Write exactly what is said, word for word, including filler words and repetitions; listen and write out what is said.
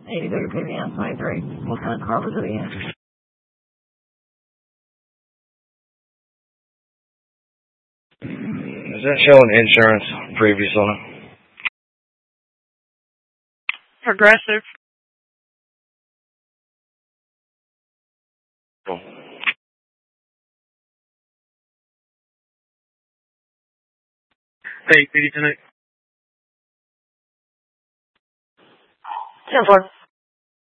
Maybe they're going to be on side three. What kind of car was it again? Is that showing insurance previous on it? Progressive. Cool. Hey, P D tonight. ten four.